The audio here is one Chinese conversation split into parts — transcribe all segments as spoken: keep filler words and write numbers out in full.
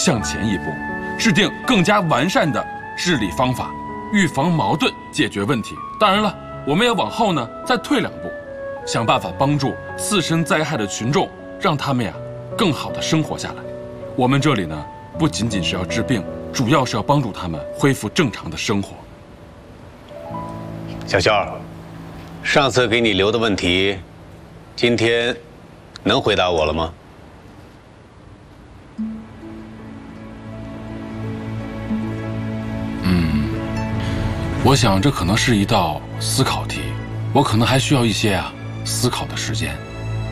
向前一步，制定更加完善的治理方法，预防矛盾，解决问题。当然了，我们也往后呢再退两步，想办法帮助自身灾害的群众，让他们呀更好的生活下来。我们这里呢不仅仅是要治病，主要是要帮助他们恢复正常的生活。 小肖，上次给你留的问题，今天能回答我了吗？ 嗯，我想这可能是一道思考题，我可能还需要一些啊思考的时间。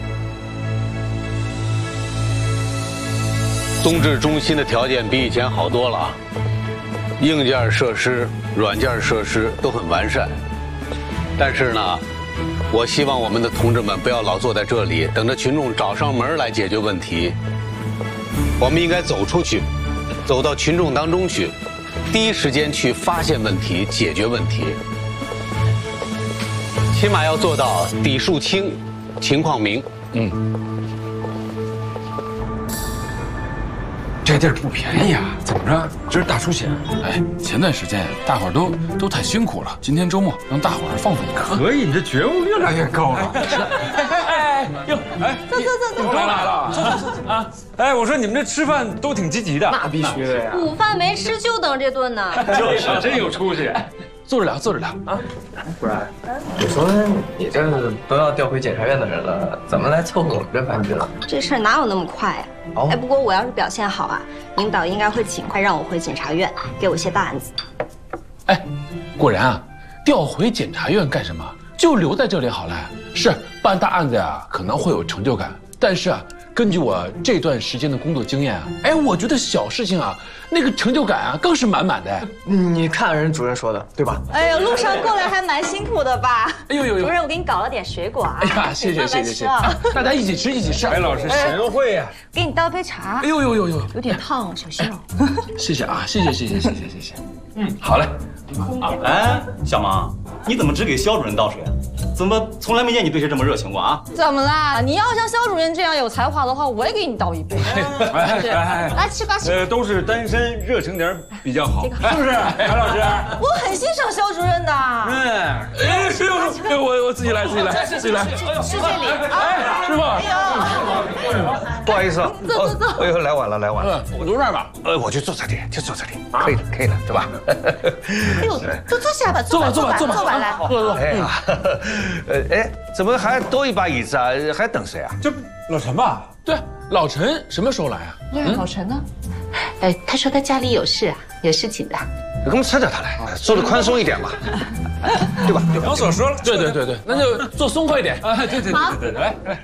冬至中心的条件比以前好多了，硬件设施、软件设施都很完善。但是呢，我希望我们的同志们不要老坐在这里，等着群众找上门来解决问题。我们应该走出去，走到群众当中去，第一时间去发现问题、解决问题。起码要做到底数清、情况明。嗯。 这地儿不便宜啊，怎么着？这是大出血？ 哎，前段时间大伙儿都都太辛苦了，今天周末让大伙儿放放假。 可以，你这觉悟越来越高了。 哎哟，哎， 走走走走， 都来了，走走走啊！哎，我说你们这吃饭都挺积极的。 那必须的呀。 午饭没吃就等这顿呢。 就是，真有出息。 坐着聊，坐着聊啊。 不然，你说你这都要调回检察院的人了，怎么来凑合我们这番剧了？ 这事儿哪有那么快呀？哦，哎，不过我要是表现好啊，领导应该会尽快让我回检察院，给我些大案子。 哎，果然啊，调回检察院干什么？就留在这里好了。是办大案子呀，可能会有成就感，但是啊，根据我这段时间的工作经验啊，哎，我觉得小事情啊，那个成就感啊，更是满满的。 你看人主任说的，对吧？ 哎呦，路上过来还蛮辛苦的吧？ 哎呦呦呦！ 主任，我给你搞了点水果啊。 哎呀，谢谢谢谢谢谢，大家一起吃一起吃。 白老师贤惠呀！ 给你倒杯茶。 哎呦呦呦呦， 有点烫，小心哦。 谢谢啊，谢谢谢谢谢谢谢谢。嗯，好嘞。 哎，小芒，你怎么只给肖主任倒水啊？怎么从来没见你对谁这么热情过啊？ 怎么啦？你要像肖主任这样有才华的话，我也给你倒一杯。 哎哎， 来吃吧，吃。 呃，都是单身，热情点比较好，是不是，白老师？ 我很欣赏肖主任的。 嗯， 哎，师傅，我我自己来，自己来，自己来。 是这里。 哎，师傅。 哎呦， 不好意思， 走走走。 哎呦，来晚了，来晚了。 我留这儿吧。 呃，我就坐这里，就坐这里，可以了，可以了，对吧？ 哎呦，都坐下吧， 坐吧，坐吧，坐吧， 坐吧，来， 坐坐。 哎呀，呃，哎，怎么还多一把椅子啊？还等谁啊？ 这老陈吧？ 对，老陈什么时候来啊？ 嗯，老陈呢？ 呃，他说他家里有事啊，有事情的。 给我们拆掉他来，坐得宽松一点嘛，对吧？ 有所说了。 对对对对，那就坐松快一点。 啊，对对对对对，来来。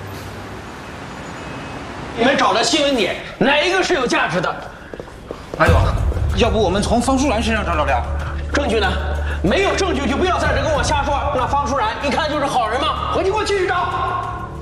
你们找的新闻点哪一个是有价值的？ 哎呦，要不我们从方淑兰身上找找料？ 证据呢？没有证据就不要在这跟我瞎说。那方淑然，一看就是好人嘛，回去给我继续找。